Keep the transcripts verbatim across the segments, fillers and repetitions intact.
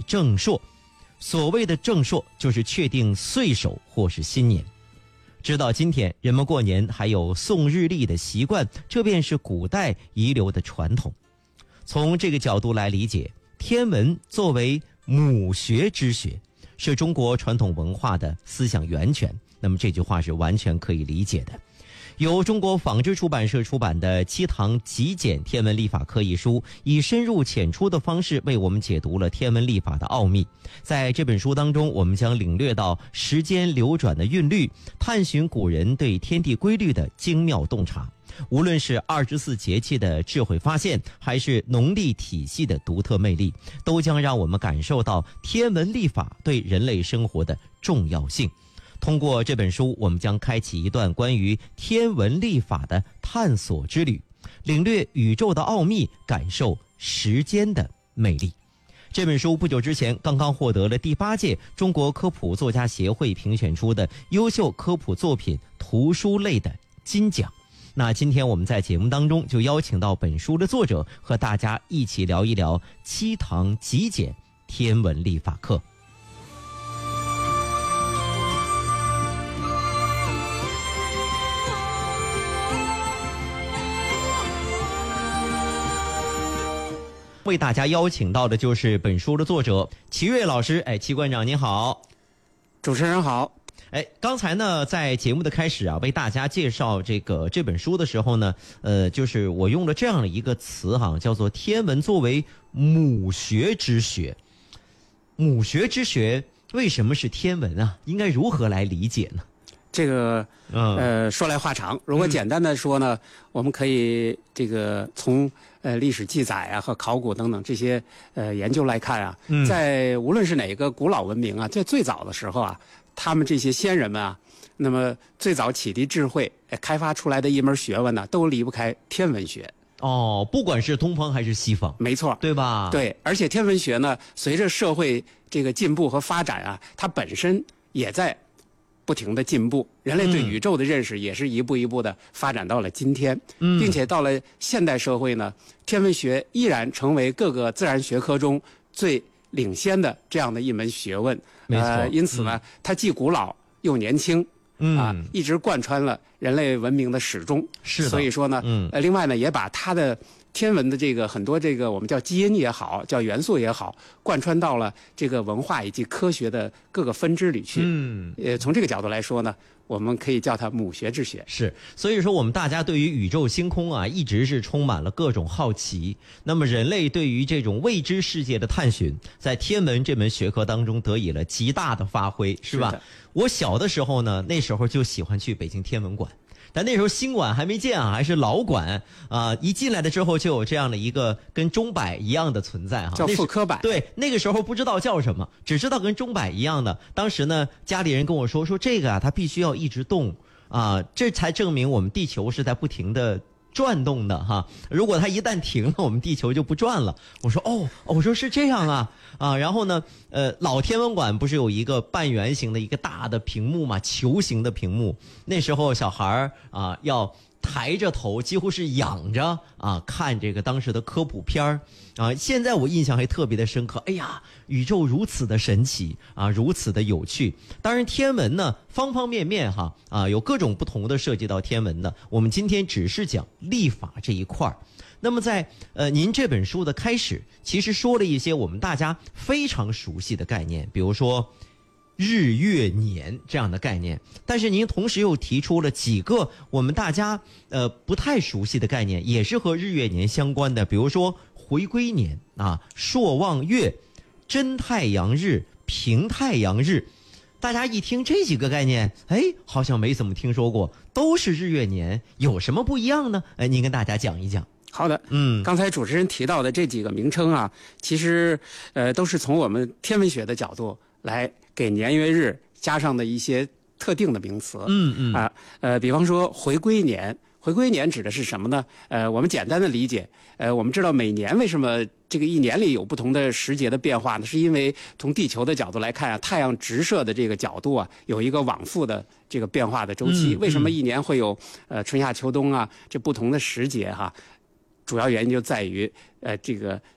正朔。所谓的正朔就是确定岁首或是新年。直到今天，人们过年还有送日历的习惯，这便是古代遗留的传统。从这个角度来理解，天文作为母学之学，是中国传统文化的思想源泉，那么这句话是完全可以理解的。由中国纺织出版社出版的《七堂极简天文历法课》一书，以深入浅出的方式为我们解读了天文历法的奥秘。在这本书当中，我们将领略到时间流转的韵律，探寻古人对天地规律的精妙洞察。无论是二十四节气的智慧发现，还是农历体系的独特魅力，都将让我们感受到天文历法对人类生活的重要性。通过这本书，我们将开启一段关于天文历法的探索之旅，领略宇宙的奥秘，感受时间的魅力。这本书不久之前刚刚获得了第八届中国科普作家协会评选出的优秀科普作品图书类的金奖。那今天我们在节目当中就邀请到本书的作者，和大家一起聊一聊七堂极简天文历法课。为大家邀请到的就是本书的作者齐瑞老师。哎，齐馆长您好。 主持人好。 哎，刚才呢，在节目的开始啊，为大家介绍这个这本书的时候呢，呃，就是我用了这样的一个词哈，叫做天文作为母学之学。母学之学为什么是天文啊？应该如何来理解呢？ 这个呃，说来话长。如果简单的说呢，嗯、我们可以这个从呃历史记载啊和考古等等这些呃研究来看啊，嗯、在无论是哪个古老文明啊，在最早的时候啊，他们这些先人们啊，那么最早启迪智慧、开发出来的一门学问呢，都离不开天文学。 哦，不管是东方还是西方， 没错， 对吧？ 对，而且天文学呢，随着社会这个进步和发展啊，它本身也在不停的进步，人类对宇宙的认识也是一步一步的发展到了今天，嗯、并且到了现代社会呢，天文学依然成为各个自然学科中最领先的这样的一门学问。 没错， 呃、因此呢，嗯、它既古老又年轻。嗯啊，一直贯穿了人类文明的始终。 是的， 所以说呢，嗯，呃，另外呢，也把它的天文的这个很多这个我们叫基因也好，叫元素也好，贯穿到了这个文化以及科学的各个分支里去。嗯，呃，从这个角度来说呢，我们可以叫它母学之学。 是，所以说我们大家对于宇宙星空啊，一直是充满了各种好奇。那么人类对于这种未知世界的探寻，在天文这门学科当中得以了极大的发挥，是吧？是我小的时候呢，那时候就喜欢去北京天文馆。但那时候新馆还没建啊，还是老馆啊、呃！一进来的之后就有这样的一个跟钟摆一样的存在哈， 叫复刻摆。 对，那个时候不知道叫什么，只知道跟钟摆一样的。当时呢，家里人跟我说说这个啊，它必须要一直动啊、呃，这才证明我们地球是在不停的转动的哈。如果它一旦停了，我们地球就不转了。我说哦，我说是这样啊啊。然后呢，呃，老天文馆不是有一个半圆形的一个大的屏幕嘛，球形的屏幕。那时候小孩儿啊要抬着头，几乎是仰着啊看这个当时的科普片儿啊。现在我印象还特别的深刻。哎呀，宇宙如此的神奇啊，如此的有趣。当然，天文呢方方面面哈啊，有各种不同的涉及到天文的。我们今天只是讲历法这一块儿。那么在呃您这本书的开始，其实说了一些我们大家非常熟悉的概念，比如说日月年这样的概念，但是您同时又提出了几个我们大家呃不太熟悉的概念，也是和日月年相关的，比如说回归年啊、朔望月、真太阳日、平太阳日。大家一听这几个概念，哎，好像没怎么听说过，都是日月年，有什么不一样呢？哎，您跟大家讲一讲。 好的，嗯，刚才主持人提到的这几个名称啊，其实呃都是从我们天文学的角度来给年月日加上的一些特定的名词。嗯嗯啊呃，比方说回归年，回归年指的是什么呢？呃，我们简单的理解，呃，我们知道每年为什么这个一年里有不同的时节的变化呢？是因为从地球的角度来看啊，太阳直射的这个角度啊，有一个往复的这个变化的周期。嗯嗯、为什么一年会有呃春夏秋冬啊这不同的时节哈？主要原因就在于，呃，这个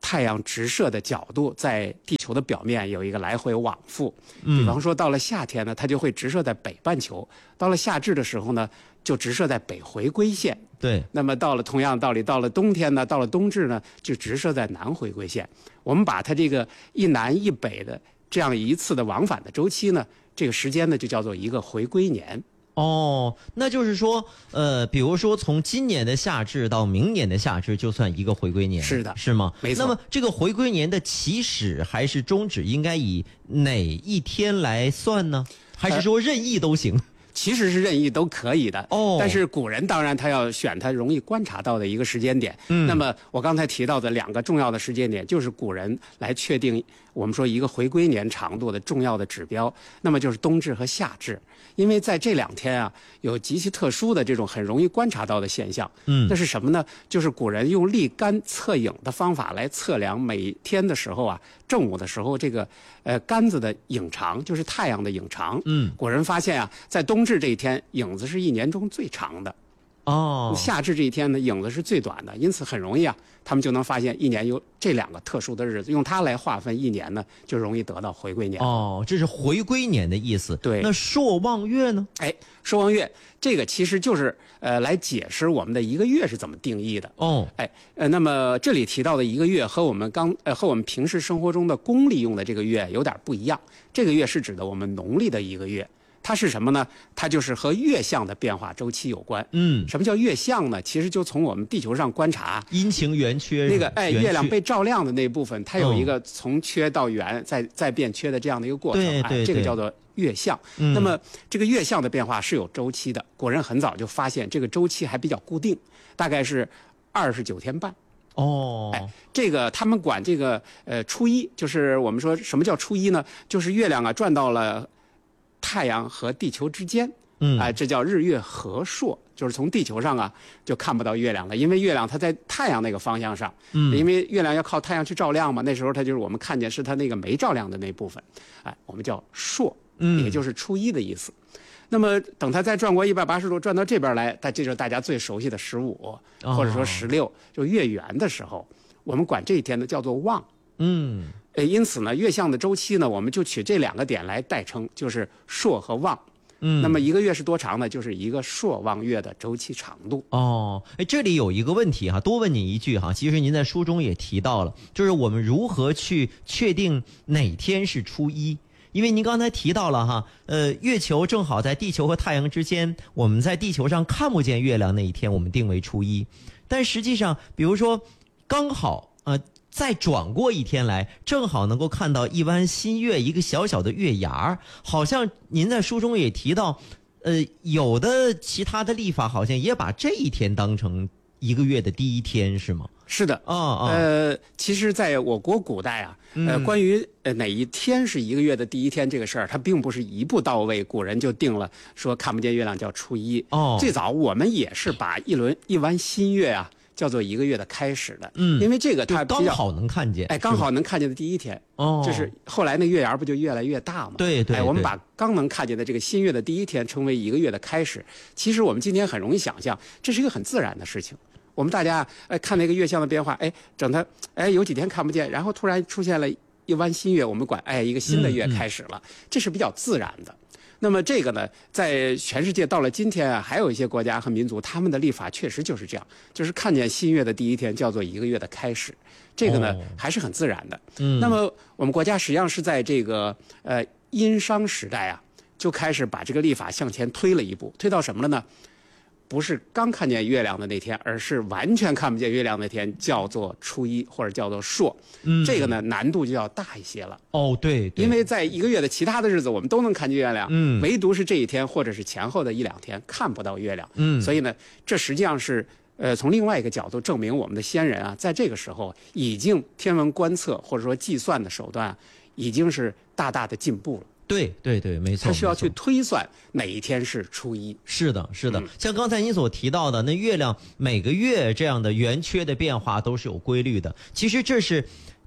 太阳直射的角度在地球的表面有一个来回往复。比方说到了夏天呢，它就会直射在北半球；到了夏至的时候呢，就直射在北回归线。 对。 那么到了同样道理，到了冬天呢，到了冬至呢，就直射在南回归线。我们把它这个一南一北的这样一次的往返的周期呢，这个时间呢就叫做一个回归年。 哦，那就是说，呃，比如说从今年的夏至到明年的夏至，就算一个回归年， 是的， 是吗？ 没错。 那么这个回归年的起始还是终止，应该以哪一天来算呢？还是说任意都行？呃其实是任意都可以的哦， 但是古人当然他要选他容易观察到的一个时间点。嗯，那么我刚才提到的两个重要的时间点，就是古人来确定我们说一个回归年长度的重要的指标，那么就是冬至和夏至。因为在这两天啊，有极其特殊的这种很容易观察到的现象。嗯，那是什么呢？就是古人用立竿测影的方法来测量每天的时候啊，正午的时候这个呃杆子的影长，就是太阳的影长。嗯，古人发现啊，在冬至这一天，影子是一年中最长的。哦，夏至这一天呢，影子是最短的，因此很容易啊，他们就能发现一年有这两个特殊的日子，用它来划分一年呢，就容易得到回归年。 哦，这是回归年的意思。 对， 那朔望月呢？ 哎，朔望月这个其实就是呃来解释我们的一个月是怎么定义的。哦，哎，呃，那么这里提到的一个月和我们刚呃和我们平时生活中的公历用的这个月有点不一样，这个月是指的我们农历的一个月。它是什么呢？它就是和月相的变化周期有关。嗯，什么叫月相呢？其实就从我们地球上观察， 阴晴圆缺那个哎，月亮被照亮的那部分，它有一个从缺到圆，再再变缺的这样的一个过程。 对对， 这个叫做月相。嗯，那么这个月相的变化是有周期的。古人很早就发现这个周期还比较固定，大概是二十九天半。哦，哎，这个他们管这个呃初一，就是我们说什么叫初一呢？就是月亮啊转到了太阳和地球之间，嗯，啊、呃，这叫日月合朔，就是从地球上啊就看不到月亮了，因为月亮它在太阳那个方向上，嗯，因为月亮要靠太阳去照亮嘛，那时候它就是我们看见是它那个没照亮的那部分，哎，我们叫朔，嗯，也就是初一的意思。那么等它再转过一百八十度转到这边来，它这就是大家最熟悉的十五、哦、或者说十六，就月圆的时候，我们管这一天呢叫做望，嗯。呃，因此呢，月相的周期呢，我们就取这两个点来代称，就是朔和望。嗯，那么一个月是多长呢？就是一个朔望月的周期长度。 哦，哎，这里有一个问题哈，多问你一句哈，其实您在书中也提到了，就是我们如何去确定哪天是初一？因为您刚才提到了哈，呃，月球正好在地球和太阳之间，我们在地球上看不见月亮那一天，我们定为初一。但实际上，比如说，刚好呃。再转过一天来，正好能够看到一弯新月，一个小小的月牙。好像您在书中也提到，呃，有的其他的历法好像也把这一天当成一个月的第一天，是吗？ 是的， 啊啊， 呃，其实，在我国古代啊，呃，关于呃哪一天是一个月的第一天这个事儿，它并不是一步到位，古人就定了说看不见月亮叫初一。哦，最早我们也是把一轮一弯新月啊。叫做一个月的开始的，嗯，因为这个它刚好能看见， 哎，刚好能看见的第一天，哦，就是后来那月牙不就越来越大嘛， 对对， 哎，我们把刚能看见的这个新月的第一天称为一个月的开始。其实我们今天很容易想象，这是一个很自然的事情。我们大家哎看那个月相的变化，哎，整它哎有几天看不见，然后突然出现了一弯新月，我们管哎一个新的月开始了，嗯嗯，这是比较自然的。那么这个呢，在全世界到了今天啊，还有一些国家和民族，他们的历法确实就是这样，就是看见新月的第一天叫做一个月的开始，这个呢、哦、还是很自然的。嗯，那么我们国家实际上是在这个呃殷商时代啊，就开始把这个历法向前推了一步，推到什么了呢？不是刚看见月亮的那天，而是完全看不见月亮那天，叫做初一或者叫做朔。嗯，这个呢难度就要大一些了。 哦，对，对， 因为在一个月的其他的日子，我们都能看见月亮，嗯，唯独是这一天或者是前后的一两天看不到月亮。嗯，所以呢，这实际上是呃从另外一个角度证明我们的先人啊，在这个时候已经天文观测或者说计算的手段、啊、已经是大大的进步了。 对对对，没错， 他需要去推算哪一天是初一。 是的，是的，嗯、像刚才您所提到的，那月亮每个月这样的圆缺的变化都是有规律的。其实这是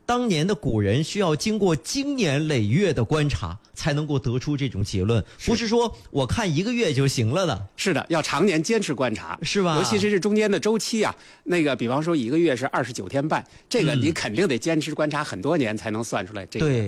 当年的古人需要经过经年累月的观察，才能够得出这种结论，不是说我看一个月就行了的。 是的，要常年坚持观察， 是吧？ 尤其是这中间的周期啊，那个比方说一个月是二十九天半，这个你肯定得坚持观察很多年才能算出来这个。 对。